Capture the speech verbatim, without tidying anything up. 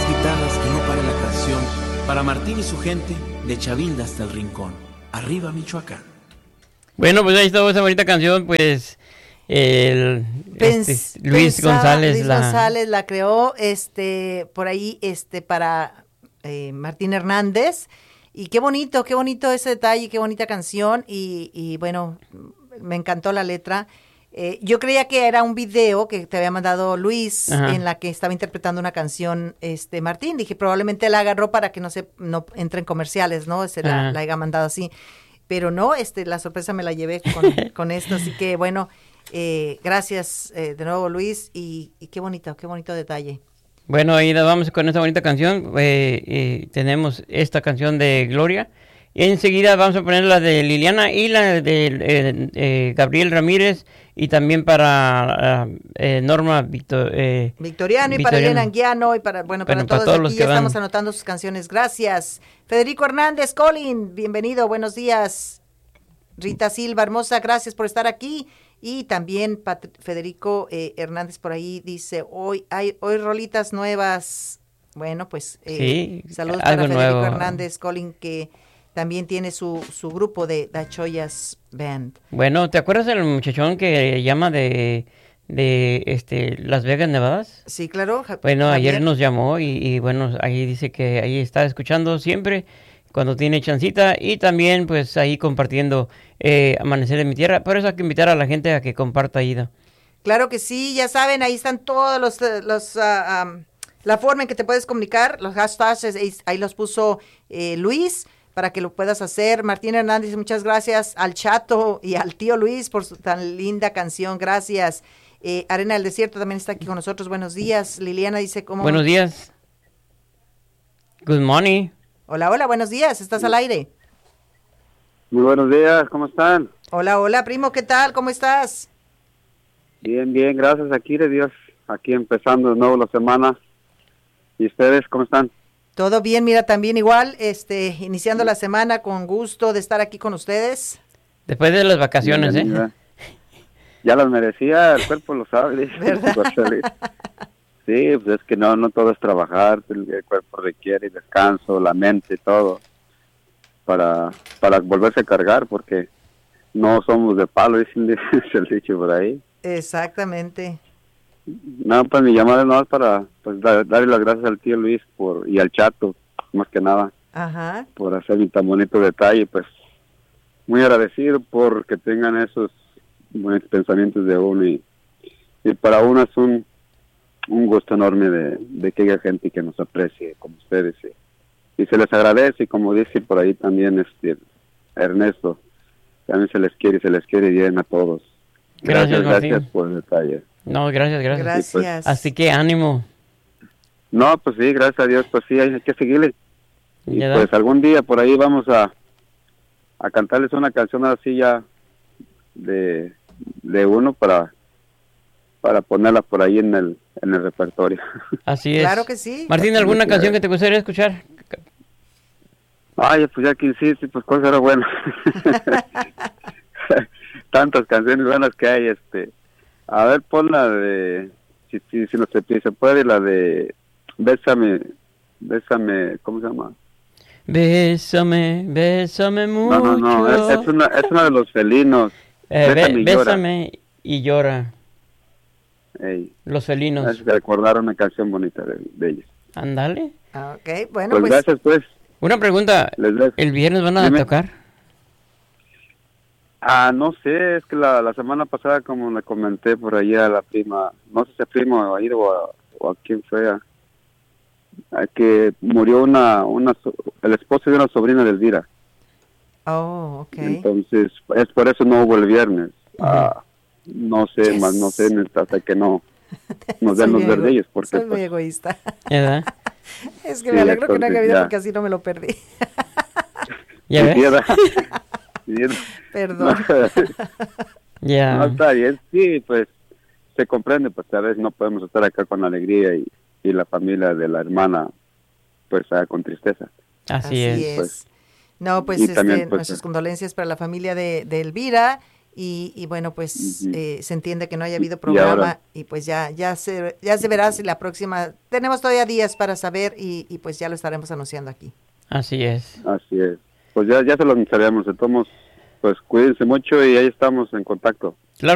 las guitarras, que no pare la canción, para Martín y su gente, de Chavinda hasta el Rincón. Arriba, Michoacán. Bueno, pues ahí estuvo esa bonita canción, pues el Pens, este, Luis pensaba, González Luis la González la creó, este, por ahí, este, para eh, Martín Hernández. Y qué bonito, qué bonito ese detalle, qué bonita canción. Y, y bueno, me encantó la letra. Eh, yo creía que era un video que te había mandado Luis, Ajá. en la que estaba interpretando una canción, este Martín. Dije, probablemente la agarró para que no se no entre en comerciales, ¿no? Se la, la haya mandado así. Pero no, este, la sorpresa me la llevé con, con esto. Así que bueno, eh, gracias eh, de nuevo, Luis. Y, y qué bonito, qué bonito detalle. Bueno, ahí vamos con esta bonita canción. Eh, eh, tenemos esta canción de Gloria. Y enseguida vamos a poner la de Liliana y la de eh, eh, Gabriel Ramírez. Y también para uh, eh, Norma Victor, eh, Victoriano y Victoriano. Para Elena Anguiano y para, bueno, para, bueno, todos, para todos aquí ya van. Estamos anotando sus canciones. Gracias. Federico Hernández, Colin, bienvenido, buenos días. Rita Silva, hermosa, gracias por estar aquí. Y también Pat- Federico eh, Hernández por ahí dice, hoy hay hoy rolitas nuevas. Bueno, pues eh, sí, saludos para Federico nuevo. Hernández, Colin, que también tiene su, su grupo de Da Choyas Band. Bueno, ¿te acuerdas del muchachón que llama de, de este Las Vegas, Nevada? Sí, claro. Bueno, Javier. Ayer nos llamó y, y bueno, ahí dice que ahí está escuchando siempre cuando tiene chancita y también pues ahí compartiendo eh, Amanecer en mi Tierra. Por eso hay que invitar a la gente a que comparta Ida. Claro que sí, ya saben, ahí están todos los... los uh, um, la forma en que te puedes comunicar, los hashtags, ahí los puso eh, Luis, para que lo puedas hacer. Martín Hernández, muchas gracias al Chato y al tío Luis por su tan linda canción, gracias. Eh, Arena del Desierto también está aquí con nosotros, buenos días. Liliana dice, ¿cómo? Buenos días. Good morning. Hola, hola, buenos días, estás al aire. Muy buenos días, ¿cómo están? Hola, hola, primo, ¿qué tal? ¿Cómo estás? Bien, bien, gracias, aquí de Dios, aquí empezando de nuevo la semana. ¿Y ustedes cómo están? Todo bien, mira, también igual, este, iniciando la semana con gusto de estar aquí con ustedes. Después de las vacaciones, bien, ¿eh? Ya, ya las merecía, el cuerpo lo sabe. ¿Verdad? Sí, pues es que no, no todo es trabajar, el cuerpo requiere descanso, la mente, todo, para, para volverse a cargar, porque no somos de palo, es el dicho por ahí. Exactamente. No, pues mi llamada no es para pues, dar, darle las gracias al tío Luis por y al Chato, más que nada, Ajá. por hacer un tan bonito detalle, pues muy agradecido por que tengan esos buenos pensamientos de uno y, y para uno es un, un gusto enorme de, de que haya gente que nos aprecie como ustedes y, y se les agradece y como dice por ahí también este Ernesto, también se les quiere y se les quiere bien a todos. Gracias, gracias, gracias por el detalle. No, gracias, gracias. Gracias. Pues, así que ánimo. No, pues sí, gracias a Dios, pues sí, hay que seguirle. Y ¿Ya pues da? algún día por ahí vamos a a cantarles una canción así ya de, de uno para para ponerla por ahí en el en el repertorio. Así es. Claro que sí. Martín, ¿alguna canción que te gustaría escuchar? Ay, pues ya que insiste, pues cuál será bueno. Tantas canciones buenas que hay, este. A ver, pon la de, si, si, si no se, si se puede, la de Bésame, Bésame, ¿cómo se llama? Bésame, bésame mucho. No, no, no, es, es, una, es una de los felinos. Eh, Bésame, be, y llora. Bésame y llora. Ey, Los felinos. es que recordaron una canción bonita de, de ellos. Ándale. Ok, bueno, Pues, pues. gracias, pues. Una pregunta, Les dejo. ¿el viernes van a Dime. tocar? Ah, no sé, es que la, la semana pasada, como le comenté por ahí a la prima, no sé si a prima ha ido o a, o a quién fue, a, a que murió una, una, so- el esposo de una sobrina de Elvira. Oh, ok. Entonces, es por eso no hubo el viernes. Ah, no sé, Yes. más no sé, hasta que no nos den Soy los muy ego- verdillos, porque Soy muy pues, egoísta. ¿Verdad? Es que Sí, me alegro que no haya entonces, habido ya. porque así no me lo perdí. ¿Ya ves? quisiera- Sí, Perdón. Ya. no, está bien, sí, pues se comprende, pues a veces no podemos estar acá con alegría y, y la familia de la hermana, pues ah, con tristeza. Así, es. Pues, no, pues y este, también, pues, nuestras eh, condolencias para la familia de, de Elvira Y, y bueno, pues Ujú. eh, se entiende que no haya habido Y programa ahora- y pues ya ya se ya se verá si la próxima, tenemos todavía días para saber y, y pues ya lo estaremos anunciando aquí. Así es. Así es. Pues ya, ya se lo anunciaremos. Entonces, pues cuídense mucho y ahí estamos en contacto.